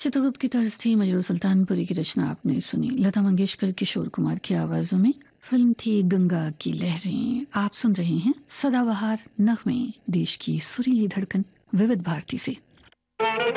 चित्रगुप्त की तर्ज थी, मजरू सुल्तानपुरी की रचना आपने सुनी, लता मंगेशकर, किशोर कुमार की आवाजों में। फिल्म थी गंगा की लहरें। आप सुन रहे हैं सदाबहार नगमे, देश की सुरीली धड़कन विविध भारती से।